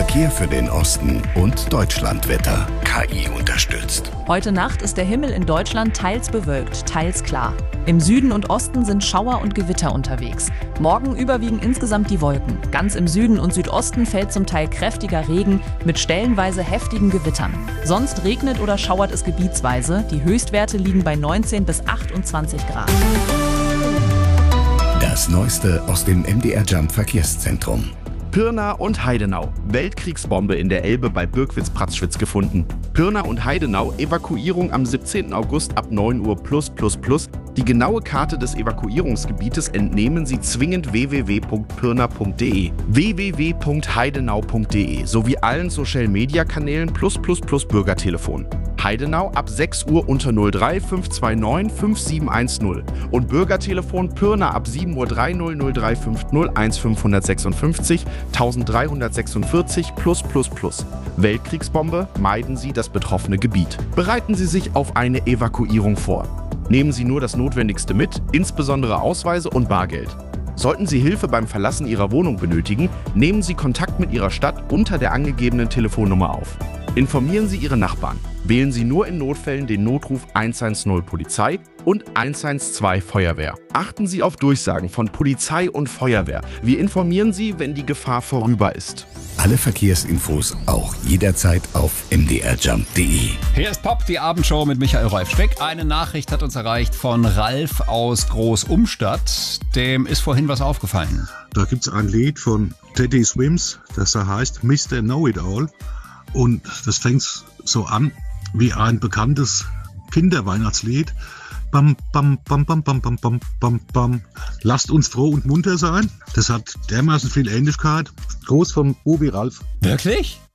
Verkehr für den Osten und Deutschlandwetter. KI unterstützt. Heute Nacht ist der Himmel in Deutschland teils bewölkt, teils klar. Im Süden und Osten sind Schauer und Gewitter unterwegs. Morgen überwiegen insgesamt die Wolken. Ganz im Süden und Südosten fällt zum Teil kräftiger Regen mit stellenweise heftigen Gewittern. Sonst regnet oder schauert es gebietsweise. Die Höchstwerte liegen bei 19 bis 28 Grad. Das Neueste aus dem MDR Jump Verkehrszentrum. Pirna und Heidenau. Weltkriegsbombe in der Elbe bei Birkwitz-Pratzschwitz gefunden. Pirna und Heidenau, Evakuierung am 17. August ab 9 Uhr +++. Die genaue Karte des Evakuierungsgebietes entnehmen Sie zwingend www.pirna.de, www.heidenau.de sowie allen Social-Media-Kanälen +++ Bürgertelefon. Heidenau ab 6 Uhr unter 03 529 5710 und Bürgertelefon Pirna ab 7 Uhr 30 0350 1556 1346 +++. Weltkriegsbombe, meiden Sie das betroffene Gebiet. Bereiten Sie sich auf eine Evakuierung vor. Nehmen Sie nur das Notwendigste mit, insbesondere Ausweise und Bargeld. Sollten Sie Hilfe beim Verlassen Ihrer Wohnung benötigen, nehmen Sie Kontakt mit Ihrer Stadt unter der angegebenen Telefonnummer auf. Informieren Sie Ihre Nachbarn. Wählen Sie nur in Notfällen den Notruf 110 Polizei und 112 Feuerwehr. Achten Sie auf Durchsagen von Polizei und Feuerwehr. Wir informieren Sie, wenn die Gefahr vorüber ist. Alle Verkehrsinfos auch jederzeit auf mdrjump.de. Hier ist Pop, die Abendshow mit Michael Rolf-Speck. Eine Nachricht hat uns erreicht von Ralf aus Groß-Umstadt. Dem ist vorhin was aufgefallen. Da gibt es ein Lied von Teddy Swims, das da heißt Mr. Know-It-All. Und das fängt so an wie ein bekanntes Kinderweihnachtslied. Bam, bam, bam, bam, bam, bam, bam, bam, bam. Lasst uns froh und munter sein. Das hat dermaßen viel Ähnlichkeit. Groß vom Bubi Ralf. Wirklich?